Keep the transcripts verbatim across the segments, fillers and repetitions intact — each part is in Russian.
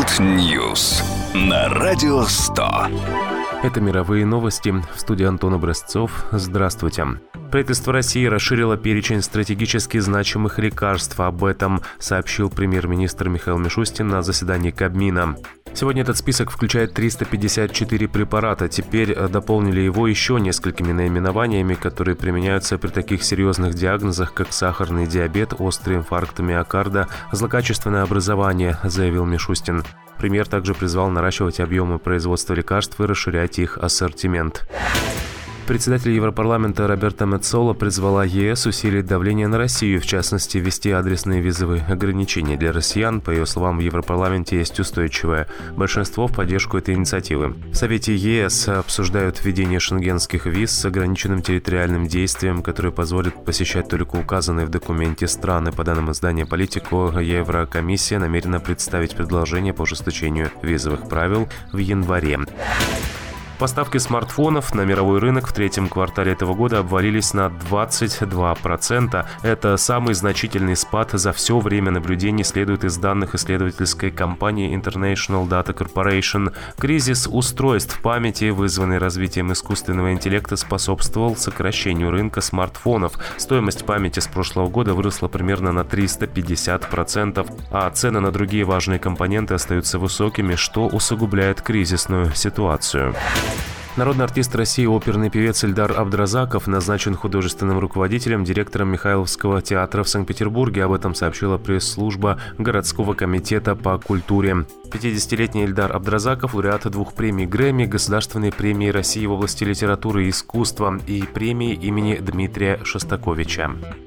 World News на Радио сто. Это мировые новости. В студии Антон Образцов. Здравствуйте. Правительство России расширило перечень стратегически значимых лекарств. Об этом сообщил премьер-министр Михаил Мишустин на заседании Кабмина. Сегодня этот список включает триста пятьдесят четыре препарата. Теперь дополнили его еще несколькими наименованиями, которые применяются при таких серьезных диагнозах, как сахарный диабет, острый инфаркт миокарда, злокачественное образование, заявил Мишустин. Премьер также призвал наращивать объемы производства лекарств и расширять их ассортимент. Председатель Европарламента Роберта Меццола призвала ЕС усилить давление на Россию, в частности, ввести адресные визовые ограничения для россиян. По ее словам, в Европарламенте есть устойчивое большинство в поддержку этой инициативы. В Совете ЕС обсуждают введение шенгенских виз с ограниченным территориальным действием, которое позволит посещать только указанные в документе страны. По данным издания «Политико», Еврокомиссия намерена представить предложение по ужесточению визовых правил в январе. Поставки смартфонов на мировой рынок в третьем квартале этого года обвалились на двадцать два процента. Это самый значительный спад за все время наблюдений, следует из данных исследовательской компании International Data Corporation. Кризис устройств памяти, вызванный развитием искусственного интеллекта, способствовал сокращению рынка смартфонов. Стоимость памяти с прошлого года выросла примерно на триста пятьдесят процентов, а цены на другие важные компоненты остаются высокими, что усугубляет кризисную ситуацию. Народный артист России, оперный певец Эльдар Абдразаков назначен художественным руководителем, директором Михайловского театра в Санкт-Петербурге. Об этом сообщила пресс-служба городского комитета по культуре. пятидесятилетний Эльдар Абдразаков – лауреат двух премий Грэмми, Государственной премии России в области литературы и искусства и премии имени Дмитрия Шостаковича.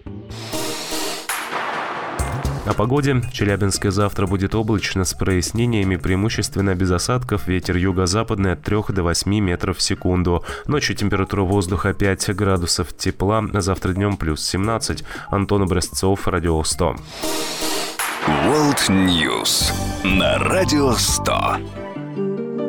О погоде. Челябинске завтра будет облачно с прояснениями, преимущественно без осадков, ветер юго-западный от трёх до восьми метров в секунду. Ночью температура воздуха пять градусов тепла, завтра днем плюс семнадцать. Антон Образцов, Радио сто. World News на Радио сто.